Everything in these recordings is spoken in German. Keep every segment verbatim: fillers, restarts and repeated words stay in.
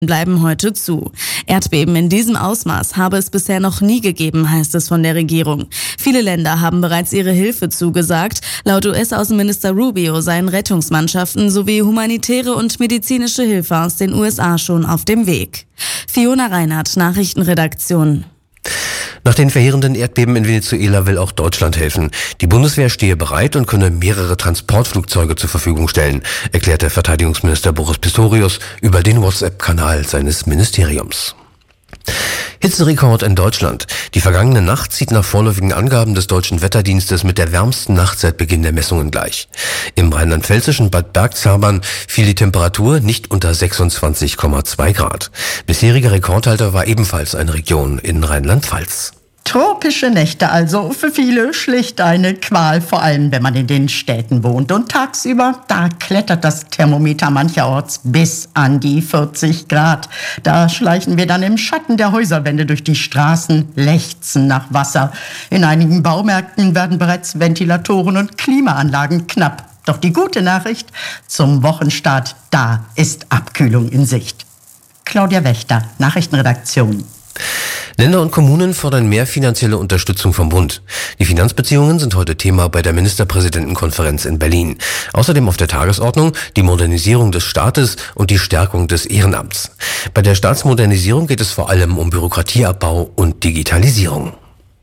bleiben heute zu. Erdbeben in diesem Ausmaß habe es bisher noch nie gegeben, heißt es von der Regierung. Viele Länder haben bereits ihre Hilfe zugesagt. Laut U S-Außenminister Rubio seien Rettungsmannschaften sowie humanitäre und medizinische Hilfe aus den U S A schon auf dem Weg. Fiona Reinhardt, Nachrichtenredaktion. Nach den verheerenden Erdbeben in Venezuela will auch Deutschland helfen. Die Bundeswehr stehe bereit und könne mehrere Transportflugzeuge zur Verfügung stellen, erklärte Verteidigungsminister Boris Pistorius über den WhatsApp-Kanal seines Ministeriums. Hitzerekord in Deutschland. Die vergangene Nacht zieht nach vorläufigen Angaben des Deutschen Wetterdienstes mit der wärmsten Nacht seit Beginn der Messungen gleich. Im rheinland-pfälzischen Bad Bergzabern fiel die Temperatur nicht unter sechsundzwanzig Komma zwei Grad. Bisheriger Rekordhalter war ebenfalls eine Region in Rheinland-Pfalz. Tropische Nächte also, für viele schlicht eine Qual, vor allem wenn man in den Städten wohnt. Und tagsüber, da klettert das Thermometer mancherorts bis an die vierzig Grad. Da schleichen wir dann im Schatten der Häuserwände durch die Straßen, lechzen nach Wasser. In einigen Baumärkten werden bereits Ventilatoren und Klimaanlagen knapp. Doch die gute Nachricht, zum Wochenstart, da ist Abkühlung in Sicht. Claudia Wächter, Nachrichtenredaktion. Länder und Kommunen fordern mehr finanzielle Unterstützung vom Bund. Die Finanzbeziehungen sind heute Thema bei der Ministerpräsidentenkonferenz in Berlin. Außerdem auf der Tagesordnung die Modernisierung des Staates und die Stärkung des Ehrenamts. Bei der Staatsmodernisierung geht es vor allem um Bürokratieabbau und Digitalisierung.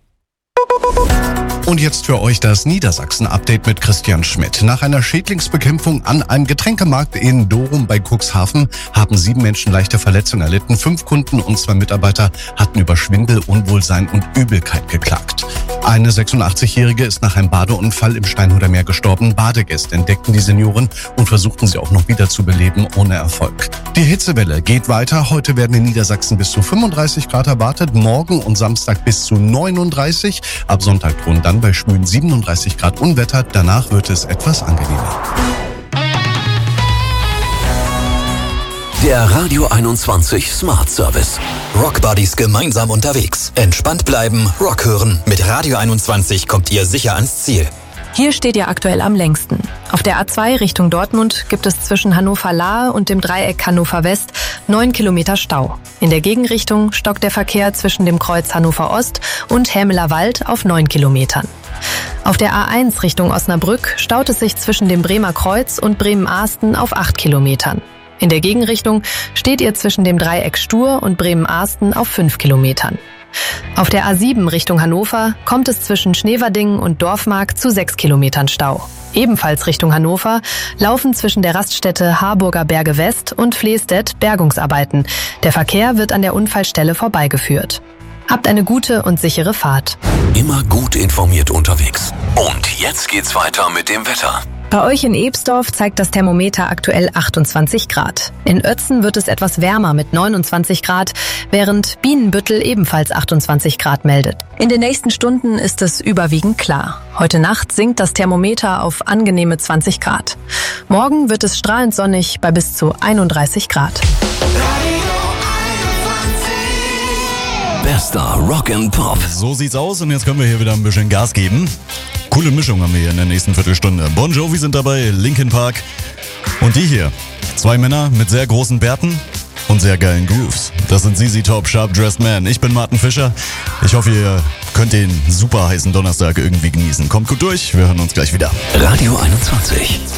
Und jetzt für euch das Niedersachsen-Update mit Christian Schmidt. Nach einer Schädlingsbekämpfung an einem Getränkemarkt in Dorum bei Cuxhaven haben sieben Menschen leichte Verletzungen erlitten. Fünf Kunden und zwei Mitarbeiter hatten über Schwindel, Unwohlsein und Übelkeit geklagt. Eine sechsundachtzig-Jährige ist nach einem Badeunfall im Steinhuder Meer gestorben. Badegäste entdeckten die Senioren und versuchten sie auch noch wieder zu beleben, ohne Erfolg. Die Hitzewelle geht weiter. Heute werden in Niedersachsen bis zu fünfunddreißig Grad erwartet. Morgen und Samstag bis zu neununddreißig. Ab Sonntag drohen dann bei schwülen siebenunddreißig Grad Unwetter. Danach wird es etwas angenehmer. Der Radio einundzwanzig Smart Service. Rock Buddies gemeinsam unterwegs. Entspannt bleiben, Rock hören. Mit Radio einundzwanzig kommt ihr sicher ans Ziel. Hier steht ihr aktuell am längsten. Auf der A zwei Richtung Dortmund gibt es zwischen Hannover-Lahe und dem Dreieck Hannover West neun Kilometer Stau. In der Gegenrichtung stockt der Verkehr zwischen dem Kreuz Hannover Ost und Hämeler Wald auf neun Kilometern. Auf der A eins Richtung Osnabrück staut es sich zwischen dem Bremer Kreuz und Bremen-Ahsten auf acht Kilometern. In der Gegenrichtung steht ihr zwischen dem Dreieck Stur und Bremen-Ahsten auf fünf Kilometern. Auf der A sieben Richtung Hannover kommt es zwischen Schneverdingen und Dorfmark zu sechs Kilometern Stau. Ebenfalls Richtung Hannover laufen zwischen der Raststätte Harburger Berge West und Flehstedt Bergungsarbeiten. Der Verkehr wird an der Unfallstelle vorbeigeführt. Habt eine gute und sichere Fahrt. Immer gut informiert unterwegs. Und jetzt geht's weiter mit dem Wetter. Bei euch in Ebsdorf zeigt das Thermometer aktuell achtundzwanzig Grad. In Oetzen wird es etwas wärmer mit neunundzwanzig Grad, während Bienenbüttel ebenfalls achtundzwanzig Grad meldet. In den nächsten Stunden ist es überwiegend klar. Heute Nacht sinkt das Thermometer auf angenehme zwanzig Grad. Morgen wird es strahlend sonnig bei bis zu einunddreißig Grad. Bester Rock and Pop. So sieht's aus und jetzt können wir hier wieder ein bisschen Gas geben. Coole Mischung haben wir hier in der nächsten Viertelstunde. Bon Jovi sind dabei, Linkin Park und die hier. Zwei Männer mit sehr großen Bärten und sehr geilen Grooves. Das sind Z Z Top, Sharp Dressed Man. Ich bin Martin Fischer. Ich hoffe, ihr könnt den super heißen Donnerstag irgendwie genießen. Kommt gut durch, wir hören uns gleich wieder. Radio einundzwanzig.